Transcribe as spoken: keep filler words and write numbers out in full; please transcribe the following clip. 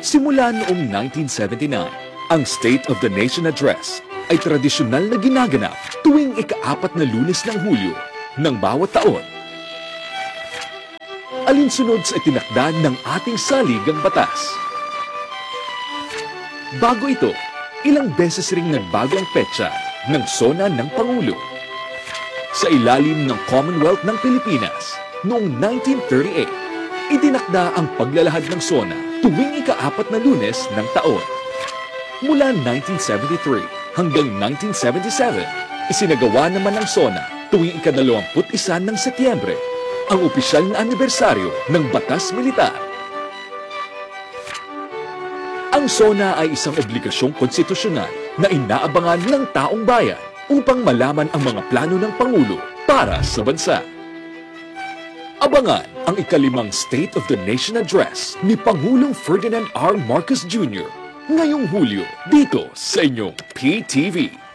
Simula noong nineteen seventy-nine, ang State of the Nation Address ay tradisyonal na ginaganap tuwing ika-apat na Lunes ng Hulyo ng bawat taon. Alinsunod sa itinakda ng ating saligang batas. Bago ito, ilang beses ring nagbago ang petsa ng SONA ng Pangulo. Sa ilalim ng Commonwealth ng Pilipinas, noong nineteen thirty-eight, itinakda ang paglalahad ng SONA tuwing ika-apat na Lunes ng taon. Mula nineteen seventy-three hanggang nineteen seventy-seven, isinagawa naman ang SONA tuwing ika-dalawamput isa ng Setyembre, ang opisyal na anibersaryo ng Batas Militar. Ang SONA ay isang obligasyong konstitusyonal na inaabangan ng taong bayan upang malaman ang mga plano ng Pangulo para sa bansa. Abangan ang ikalimang State of the Nation Address ni Pangulong Ferdinand R. Marcos Junior ngayong Hulyo dito sa inyong P T V.